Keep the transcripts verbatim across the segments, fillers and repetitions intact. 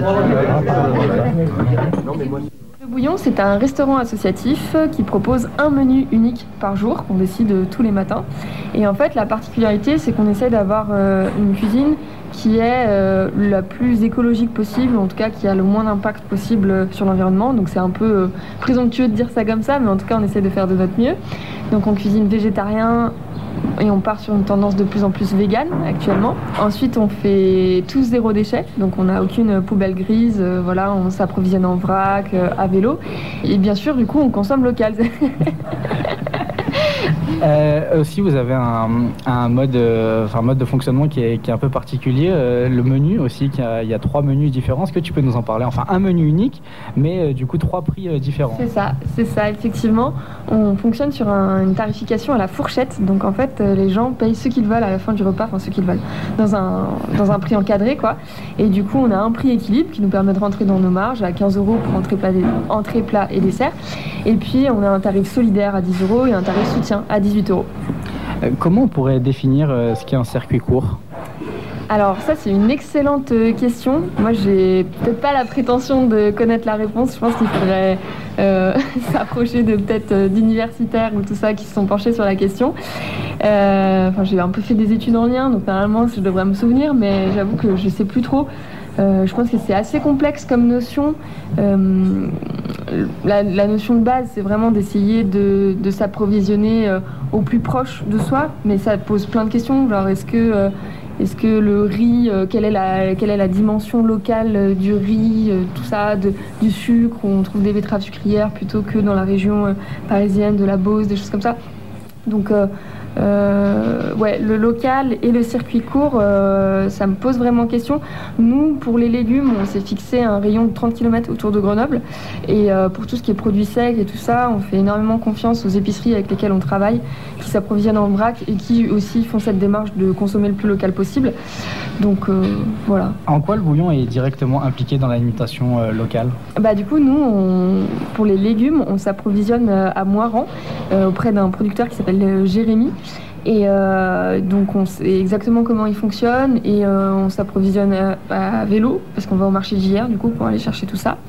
Le Bouillon, c'est un restaurant associatif qui propose un menu unique par jour qu'on décide tous les matins. Et en fait, la particularité, c'est qu'on essaie d'avoir euh, une cuisine qui est euh, la plus écologique possible, en tout cas qui a le moins d'impact possible sur l'environnement. Donc c'est un peu euh, présomptueux de dire ça comme ça, mais en tout cas on essaie de faire de notre mieux. Donc on cuisine végétarien et on part sur une tendance de plus en plus végane actuellement. Ensuite on fait tout zéro déchet, donc on n'a aucune poubelle grise, euh, voilà, on s'approvisionne en vrac, euh, à vélo. Et bien sûr du coup on consomme local. Euh, aussi, vous avez un, un mode, euh, enfin, mode de fonctionnement qui est, qui est un peu particulier. Euh, le menu aussi, il y, a, il y a trois menus différents. Est-ce que tu peux nous en parler? Enfin, un menu unique, mais euh, du coup trois prix euh, différents. C'est ça, c'est ça, effectivement. On fonctionne sur un, une tarification à la fourchette. Donc en fait, euh, les gens payent ce qu'ils veulent à la fin du repas, enfin ce qu'ils veulent, dans un, dans un prix encadré, quoi. Et du coup, on a un prix équilibre qui nous permet de rentrer dans nos marges à quinze euros pour entrée, plat, entrée, plat et dessert. Et puis, on a un tarif solidaire à dix euros et un tarif soutien à dix-huit euros. Euh, comment on pourrait définir euh, ce qu'est un circuit court? Alors ça c'est une excellente question. Moi j'ai peut-être pas la prétention de connaître la réponse. Je pense qu'il faudrait euh, s'approcher de peut-être euh, d'universitaires ou tout ça qui se sont penchés sur la question. Euh, enfin j'ai un peu fait des études en lien, donc normalement je devrais me souvenir, mais j'avoue que je sais plus trop. Euh, je pense que c'est assez complexe comme notion. Euh, la, la notion de base, c'est vraiment d'essayer de, de s'approvisionner euh, au plus proche de soi, mais ça pose plein de questions. Genre, est-ce que, euh, est-ce que le riz, euh, quelle est la, quelle est la dimension locale euh, du riz, euh, tout ça, de, du sucre, où on trouve des betteraves sucrières plutôt que dans la région euh, parisienne, de la Beauce, des choses comme ça. Donc, euh, Euh, ouais, le local et le circuit court, euh, ça me pose vraiment question. Nous, pour les légumes, on s'est fixé un rayon de trente kilomètres autour de Grenoble. Et euh, pour tout ce qui est produits secs et tout ça, on fait énormément confiance aux épiceries avec lesquelles on travaille, qui s'approvisionnent en vrac et qui aussi font cette démarche de consommer le plus local possible. Donc euh, voilà. En quoi le bouillon est directement impliqué dans l'alimentation euh, locale? Bah, du coup, nous, on, pour les légumes, on s'approvisionne à Moiran euh, auprès d'un producteur qui s'appelle euh, Jérémy. Et euh, donc on sait exactement comment il fonctionne et euh, on s'approvisionne à, à vélo parce qu'on va au marché d'J R du coup pour aller chercher tout ça.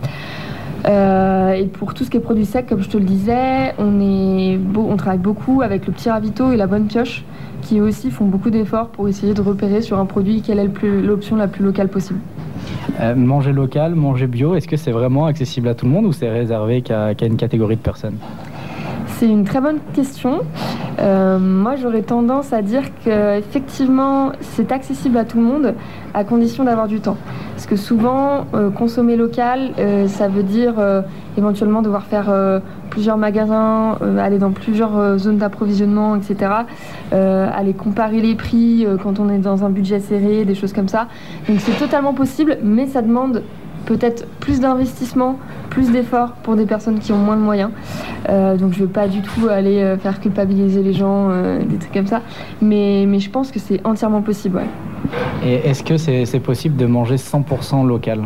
Euh, et pour tout ce qui est produits secs, comme je te le disais, on, est beau, on travaille beaucoup avec le petit ravito et la bonne pioche qui aussi font beaucoup d'efforts pour essayer de repérer sur un produit quelle est le plus, l'option la plus locale possible. Euh, manger local, manger bio, est-ce que c'est vraiment accessible à tout le monde ou c'est réservé qu'à, qu'à une catégorie de personnes? C'est une très bonne question. Euh, moi, j'aurais tendance à dire qu'effectivement, c'est accessible à tout le monde, à condition d'avoir du temps. Parce que souvent, euh, consommer local, euh, ça veut dire euh, éventuellement devoir faire euh, plusieurs magasins, euh, aller dans plusieurs euh, zones d'approvisionnement, et cetera. Euh, aller comparer les prix euh, quand on est dans un budget serré, des choses comme ça. Donc c'est totalement possible, mais ça demande peut-être plus d'investissement, plus d'efforts pour des personnes qui ont moins de moyens. Euh, donc je ne veux pas du tout aller euh, faire culpabiliser les gens, euh, des trucs comme ça. Mais, mais je pense que c'est entièrement possible, ouais. Et est-ce que c'est, c'est possible de manger cent pour cent local?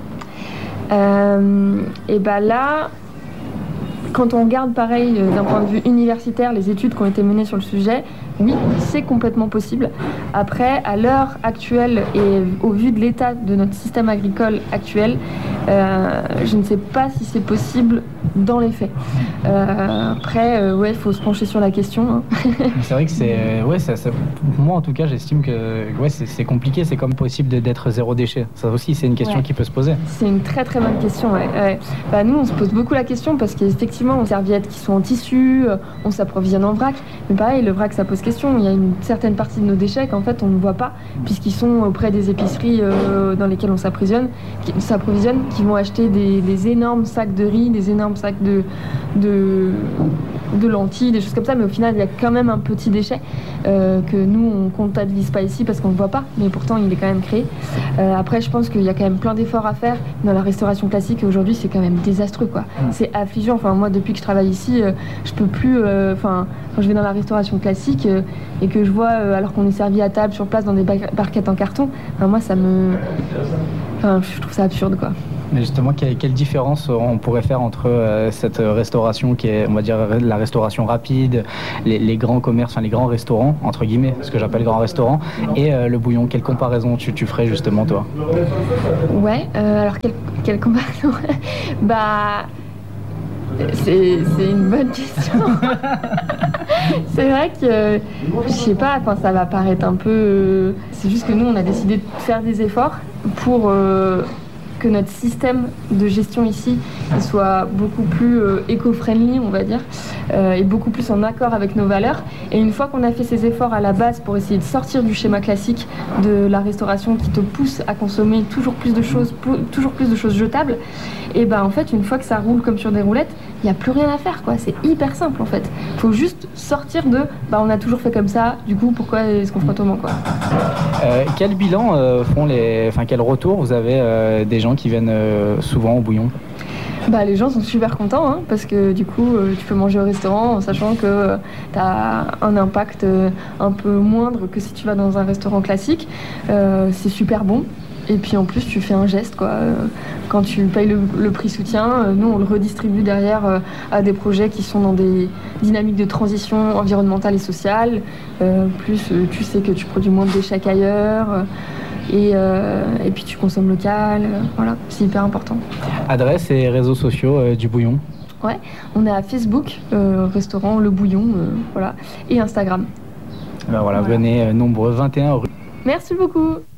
euh, Et bien là, quand on regarde pareil euh, d'un point de vue universitaire, les études qui ont été menées sur le sujet, oui, c'est complètement possible. Après, à l'heure actuelle et au vu de l'état de notre système agricole actuel, euh, je ne sais pas si c'est possible dans les faits. Euh, après, euh, ouais, il faut se pencher sur la question. Hein. C'est vrai que c'est, euh, ouais, ça, ça, moi en tout cas, j'estime que ouais, c'est, c'est compliqué. C'est comme possible de, d'être zéro déchet. Ça aussi, c'est une question ouais. qui peut se poser. C'est une très très bonne question. Ouais. Ouais. Bah, nous, on se pose beaucoup la question parce qu'effectivement, on a des serviettes qui sont en tissu, on s'approvisionne en vrac. Mais pareil, le vrac, ça pose question. Il y a une certaine partie de nos déchets qu'en fait, on ne voit pas puisqu'ils sont auprès des épiceries euh, dans lesquelles on s'approvisionne, qui, s'approvisionne, qui vont acheter des, des énormes sacs de riz, des énormes sacs de, de, de lentilles, des choses comme ça. Mais au final, il y a quand même un petit déchet euh, que nous, on ne comptabilise pas ici parce qu'on ne le voit pas. Mais pourtant, il est quand même créé. Euh, après, je pense qu'il y a quand même plein d'efforts à faire dans la restauration classique. Et aujourd'hui, c'est quand même désastreux, quoi. C'est affligeant. Enfin, moi, depuis que je travaille ici, euh, je peux plus... Euh, enfin, quand je vais dans la restauration classique euh, et que je vois, euh, alors qu'on est servi à table sur place dans des barquettes en carton, enfin, moi, ça me... Enfin, je trouve ça absurde, quoi. Mais justement, quelle, quelle différence on pourrait faire entre euh, cette restauration qui est, on va dire, la restauration rapide, les, les grands commerces, enfin les grands restaurants, entre guillemets, ce que j'appelle grands restaurants, et euh, le bouillon? Quelle comparaison tu, tu ferais justement, toi? Ouais, euh, alors quelle, quelle comparaison? Bah, c'est, c'est une bonne question. C'est vrai que, euh, je sais pas, enfin, ça va paraître un peu... euh, c'est juste que nous, on a décidé de faire des efforts pour... euh, que notre système de gestion ici il soit beaucoup plus euh, éco-friendly, on va dire, euh, et beaucoup plus en accord avec nos valeurs. Et une fois qu'on a fait ces efforts à la base pour essayer de sortir du schéma classique de la restauration qui te pousse à consommer toujours plus de choses, pou- toujours plus de choses jetables, et ben en fait, une fois que ça roule comme sur des roulettes, il n'y a plus rien à faire, quoi. C'est hyper simple, en fait. Il faut juste sortir de, bah on a toujours fait comme ça, du coup, pourquoi est-ce qu'on fera autrement, quoi. Euh, quel bilan euh, font les, enfin quel retour vous avez euh, des gens qui viennent euh, souvent au bouillon? Bah, les gens sont super contents, hein, parce que du coup, euh, tu peux manger au restaurant en sachant que euh, tu as un impact euh, un peu moindre que si tu vas dans un restaurant classique. Euh, c'est super bon. Et puis en plus, tu fais un geste, quoi. Euh, Quand tu payes le, le prix soutien, euh, nous, on le redistribue derrière euh, à des projets qui sont dans des dynamiques de transition environnementale et sociale. Euh, plus, euh, tu sais que tu produis moins de déchets qu'ailleurs. euh, Et, euh, et puis tu consommes local, euh, voilà, c'est hyper important. Adresse et réseaux sociaux euh, du bouillon? Ouais, on est à Facebook, euh, restaurant Le Bouillon, euh, voilà, et Instagram. Ben voilà, Voilà. venez euh, nombreux, vingt et un rue. Merci beaucoup.